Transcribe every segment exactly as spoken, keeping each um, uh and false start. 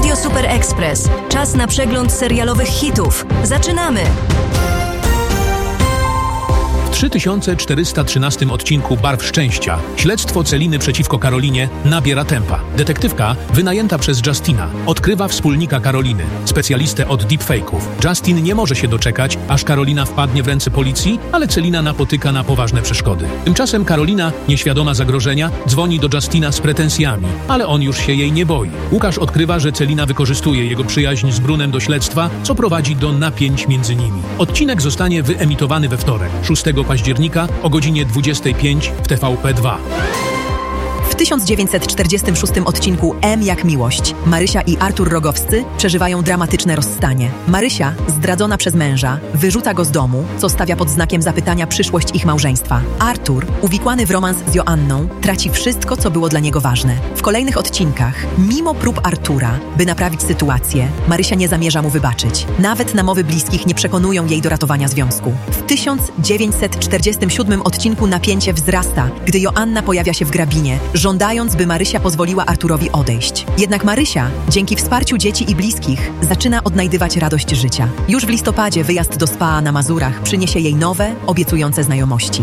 Radio Super Express. Czas na przegląd serialowych hitów. Zaczynamy! W trzy tysiące czterysta trzynastym odcinku Barw Szczęścia śledztwo Celiny przeciwko Karolinie nabiera tempa. Detektywka, wynajęta przez Justina, odkrywa wspólnika Karoliny, specjalistę od deepfake'ów. Justin nie może się doczekać, aż Karolina wpadnie w ręce policji, ale Celina napotyka na poważne przeszkody. Tymczasem Karolina, nieświadoma zagrożenia, dzwoni do Justina z pretensjami, ale on już się jej nie boi. Łukasz odkrywa, że Celina wykorzystuje jego przyjaźń z Brunem do śledztwa, co prowadzi do napięć między nimi. Odcinek zostanie wyemitowany we wtorek, szóstego października o godzinie dwudziestej piątej w T V P dwa. W tysiąc dziewięćset czterdziestym szóstym odcinku M jak miłość Marysia i Artur Rogowscy przeżywają dramatyczne rozstanie. Marysia, zdradzona przez męża, wyrzuca go z domu, co stawia pod znakiem zapytania przyszłość ich małżeństwa. Artur, uwikłany w romans z Joanną, traci wszystko, co było dla niego ważne. W kolejnych odcinkach, mimo prób Artura, by naprawić sytuację, Marysia nie zamierza mu wybaczyć. Nawet namowy bliskich nie przekonują jej do ratowania związku. W tysiąc dziewięćset czterdziestym siódmym odcinku napięcie wzrasta, gdy Joanna pojawia się w grabinie, żądając, by Marysia pozwoliła Arturowi odejść. Jednak Marysia, dzięki wsparciu dzieci i bliskich, zaczyna odnajdywać radość życia. Już w listopadzie wyjazd do spa na Mazurach przyniesie jej nowe, obiecujące znajomości.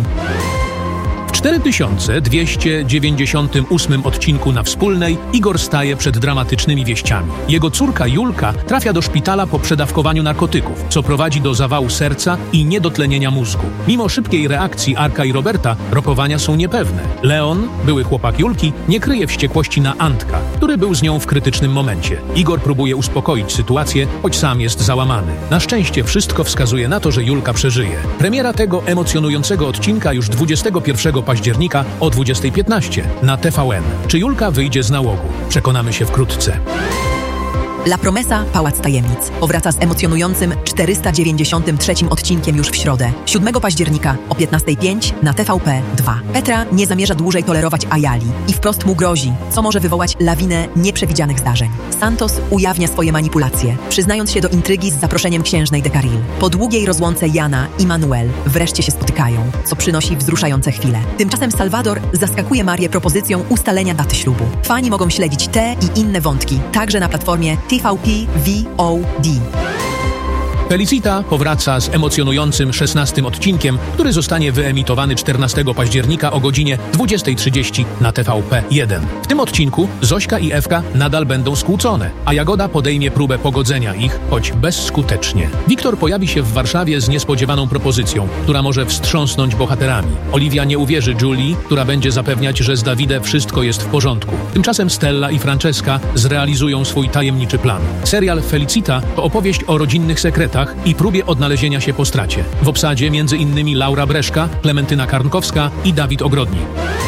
W cztery tysiące dwieście dziewięćdziesiątym ósmym odcinku Na Wspólnej Igor staje przed dramatycznymi wieściami. Jego córka Julka trafia do szpitala po przedawkowaniu narkotyków, co prowadzi do zawału serca i niedotlenienia mózgu. Mimo szybkiej reakcji Arka i Roberta, rokowania są niepewne. Leon, były chłopak Julki, nie kryje wściekłości na Antka, który był z nią w krytycznym momencie. Igor próbuje uspokoić sytuację, choć sam jest załamany. Na szczęście wszystko wskazuje na to, że Julka przeżyje. Premiera tego emocjonującego odcinka już dwudziestego pierwszego października o dwudziestej piętnaście na T V N. Czy Julka wyjdzie z nałogu? Przekonamy się wkrótce. La Promesa – Pałac Tajemnic powraca z emocjonującym czterysta dziewięćdziesiątym trzecim odcinkiem już w środę, siódmego października o piętnastej pięć na T V P dwa. Petra nie zamierza dłużej tolerować Ayali i wprost mu grozi, co może wywołać lawinę nieprzewidzianych zdarzeń. Santos ujawnia swoje manipulacje, przyznając się do intrygi z zaproszeniem księżnej de Carril. Po długiej rozłące Jana i Manuel wreszcie się spotykają, co przynosi wzruszające chwile. Tymczasem Salvador zaskakuje Marię propozycją ustalenia daty ślubu. Fani mogą śledzić te i inne wątki, także na platformie T V P V O D. Felicita powraca z emocjonującym szesnastym odcinkiem, który zostanie wyemitowany czternastego października o godzinie dwudziestej trzydzieści na T V P jeden. W tym odcinku Zośka i Ewka nadal będą skłócone, a Jagoda podejmie próbę pogodzenia ich, choć bezskutecznie. Wiktor pojawi się w Warszawie z niespodziewaną propozycją, która może wstrząsnąć bohaterami. Oliwia nie uwierzy Julii, która będzie zapewniać, że z Dawidem wszystko jest w porządku. Tymczasem Stella i Francesca zrealizują swój tajemniczy plan. Serial Felicita to opowieść o rodzinnych sekretach i próbie odnalezienia się po stracie. W obsadzie między innymi Laura Breszka, Klementyna Karnkowska i Dawid Ogrodnik.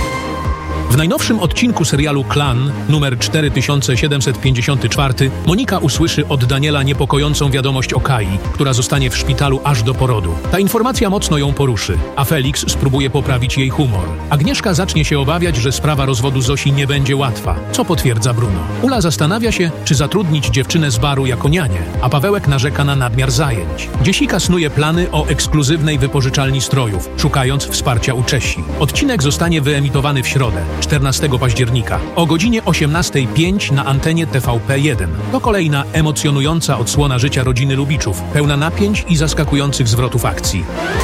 W najnowszym odcinku serialu Klan, numer cztery tysiące siedemset pięćdziesiąty czwarty, Monika usłyszy od Daniela niepokojącą wiadomość o Kai, która zostanie w szpitalu aż do porodu. Ta informacja mocno ją poruszy, a Felix spróbuje poprawić jej humor. Agnieszka zacznie się obawiać, że sprawa rozwodu Zosi nie będzie łatwa, co potwierdza Bruno. Ula zastanawia się, czy zatrudnić dziewczynę z baru jako nianię, a Pawełek narzeka na nadmiar zajęć. Dziesika snuje plany o ekskluzywnej wypożyczalni strojów, szukając wsparcia u Czesi. Odcinek zostanie wyemitowany w środę, czternastego października o godzinie osiemnastej pięć na antenie T V P jeden. To kolejna emocjonująca odsłona życia rodziny Lubiczów, pełna napięć i zaskakujących zwrotów akcji.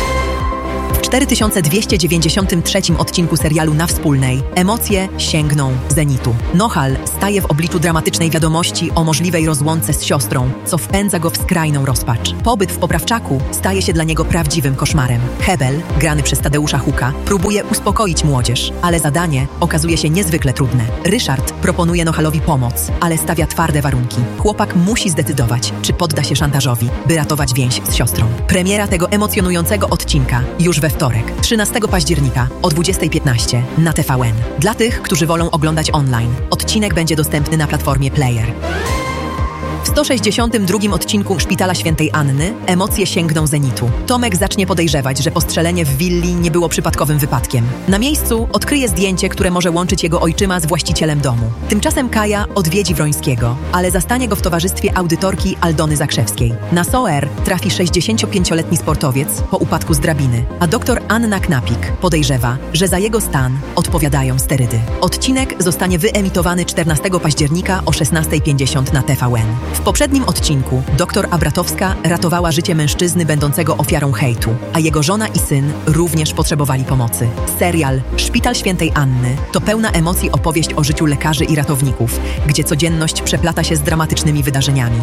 W cztery tysiące dwieście dziewięćdziesiątym trzecim odcinku serialu Na Wspólnej emocje sięgną zenitu. Nohal staje w obliczu dramatycznej wiadomości o możliwej rozłące z siostrą, co wpędza go w skrajną rozpacz. Pobyt w poprawczaku staje się dla niego prawdziwym koszmarem. Hebel, grany przez Tadeusza Huka, próbuje uspokoić młodzież, ale zadanie okazuje się niezwykle trudne. Ryszard proponuje Nohalowi pomoc, ale stawia twarde warunki. Chłopak musi zdecydować, czy podda się szantażowi, by ratować więź z siostrą. Premiera tego emocjonującego odcinka już we wtorek, trzynastego października o dwudziestej piętnaście na T V N. Dla tych, którzy wolą oglądać online, odcinek będzie dostępny na platformie Player. W sto sześćdziesiątym drugim odcinku Szpitala Świętej Anny emocje sięgną zenitu. Tomek zacznie podejrzewać, że postrzelenie w willi nie było przypadkowym wypadkiem. Na miejscu odkryje zdjęcie, które może łączyć jego ojczyma z właścicielem domu. Tymczasem Kaja odwiedzi Wrońskiego, ale zastanie go w towarzystwie audytorki Aldony Zakrzewskiej. Na S O R trafi sześćdziesięciopięcioletni sportowiec po upadku z drabiny, a doktor Anna Knapik podejrzewa, że za jego stan odpowiadają sterydy. Odcinek zostanie wyemitowany czternastego października o szesnasta pięćdziesiąt na T V N. W poprzednim odcinku doktor Abratowska ratowała życie mężczyzny będącego ofiarą hejtu, a jego żona i syn również potrzebowali pomocy. Serial Szpital Świętej Anny to pełna emocji opowieść o życiu lekarzy i ratowników, gdzie codzienność przeplata się z dramatycznymi wydarzeniami.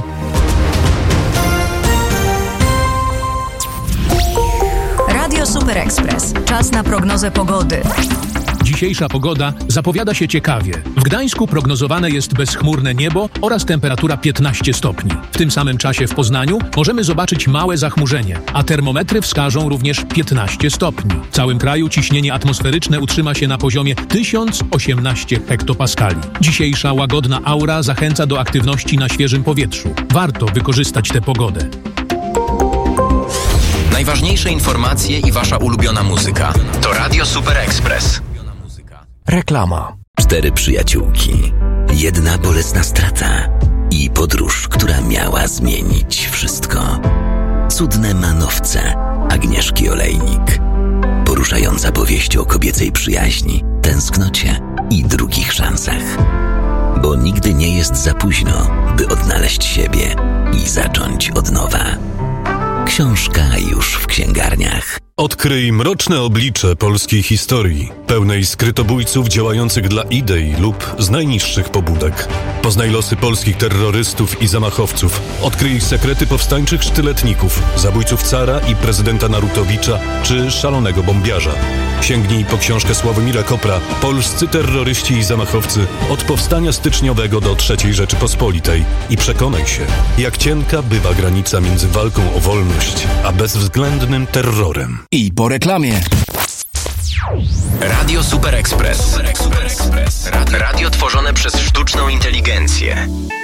Radio Super Express. Czas na prognozę pogody. Dzisiejsza pogoda zapowiada się ciekawie. W Gdańsku prognozowane jest bezchmurne niebo oraz temperatura piętnaście stopni. W tym samym czasie w Poznaniu możemy zobaczyć małe zachmurzenie, a termometry wskażą również piętnaście stopni. W całym kraju ciśnienie atmosferyczne utrzyma się na poziomie tysiąc osiemnaście hektopaskali. Dzisiejsza łagodna aura zachęca do aktywności na świeżym powietrzu. Warto wykorzystać tę pogodę. Najważniejsze informacje i wasza ulubiona muzyka to Radio Super Express. Reklama. Cztery przyjaciółki, jedna bolesna strata i podróż, która miała zmienić wszystko. Cudne manowce Agnieszki Olejnik. Poruszająca powieść o kobiecej przyjaźni, tęsknocie i drugich szansach. Bo nigdy nie jest za późno, by odnaleźć siebie i zacząć od nowa. Książka już w księgarniach. Odkryj mroczne oblicze polskiej historii, pełnej skrytobójców działających dla idei lub z najniższych pobudek. Poznaj losy polskich terrorystów i zamachowców. Odkryj sekrety powstańczych sztyletników, zabójców cara i prezydenta Narutowicza czy szalonego bombiarza. Sięgnij po książkę Sławomira Kopra Polscy terroryści i zamachowcy od powstania styczniowego do trzeciej Rzeczypospolitej i przekonaj się, jak cienka bywa granica między walką o wolność a bezwzględnym terrorem. I po reklamie. Radio Super Express. Radio tworzone przez sztuczną inteligencję.